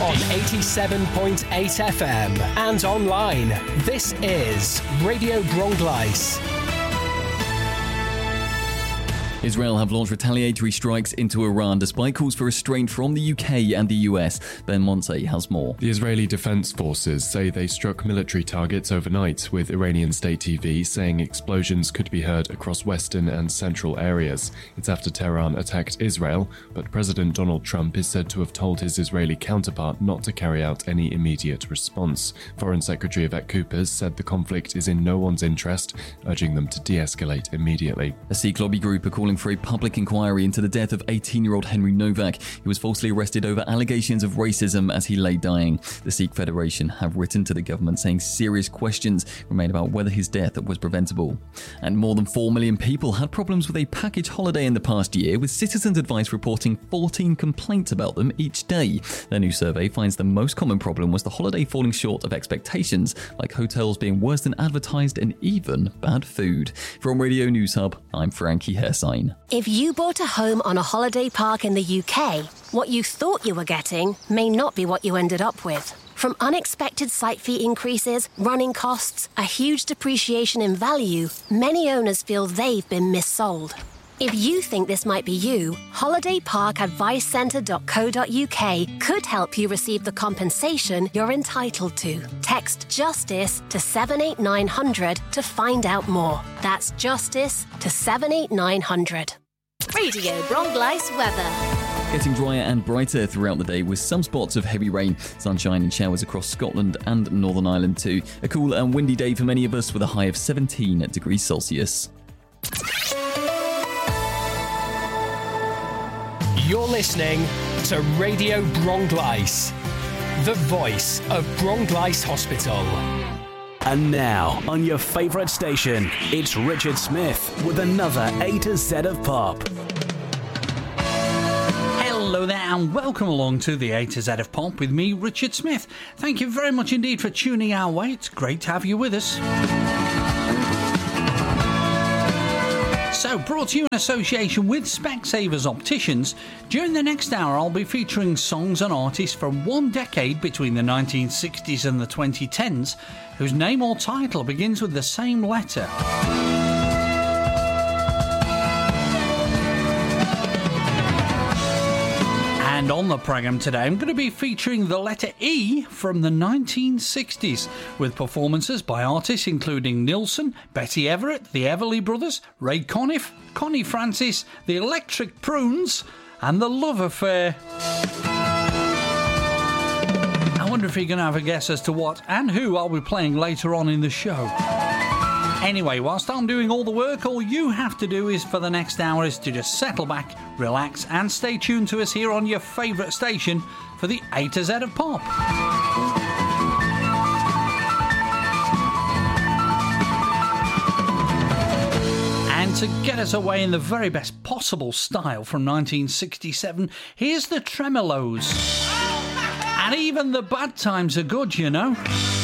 on 87.8 FM and online. This is Radio Bronglais. Israel have launched retaliatory strikes into Iran despite calls for restraint from the UK and the US. Ben Monte has more. The Israeli Defense Forces say they struck military targets overnight, with Iranian state TV saying explosions could be heard across western and central areas. It's after Tehran attacked Israel, but President Donald Trump is said to have told his Israeli counterpart not to carry out any immediate response. Foreign Secretary Yvette Coopers said the conflict is in no one's interest, urging them to de-escalate immediately. A Sikh lobby group are calling for a public inquiry into the death of 18-year-old Henry Novak, who was falsely arrested over allegations of racism as he lay dying. The Sikh Federation have written to the government saying serious questions remain about whether his death was preventable. And more than 4 million people had problems with a package holiday in the past year, with Citizens Advice reporting 14 complaints about them each day. Their new survey finds the most common problem was the holiday falling short of expectations, like hotels being worse than advertised and even bad food. From Radio News Hub, I'm Frankie Hersign. If you bought a home on a holiday park in the UK, what you thought you were getting may not be what you ended up with. From unexpected site fee increases, running costs, a huge depreciation in value, many owners feel they've been missold. If you think this might be you, holidayparkadvicecentre.co.uk could help you receive the compensation you're entitled to. Text JUSTICE to 78900 to find out more. That's JUSTICE to 78900. Radio Bronglais weather. Getting drier and brighter throughout the day with some spots of heavy rain, sunshine and showers across Scotland and Northern Ireland too. A cool and windy day for many of us with a high of 17 degrees Celsius. You're listening to Radio Bronglais, the voice of Bronglais Hospital. And now, on your favourite station, it's Richard Smith with another A to Z of Pop. Hello there and welcome along to the A to Z of Pop with me, Richard Smith. Thank you very much indeed for tuning our way. It's great to have you with us. So, brought to you in association with Specsavers Opticians, during the next hour I'll be featuring songs and artists from one decade between the 1960s and the 2010s, whose name or title begins with the same letter. And on the programme today, I'm going to be featuring the letter E from the 1960s, with performances by artists including Nilsson, Betty Everett, the Everly Brothers, Ray Conniff, Connie Francis, the Electric Prunes, and the Love Affair. I wonder if you're going to have a guess as to what and who I'll be playing later on in the show. Anyway, whilst I'm doing all the work, all you have to do is for the next hour is to just settle back, relax, and stay tuned to us here on your favourite station for the A to Z of Pop. And to get us away in the very best possible style from 1967, here's the Tremolos. And even the bad times are good, you know.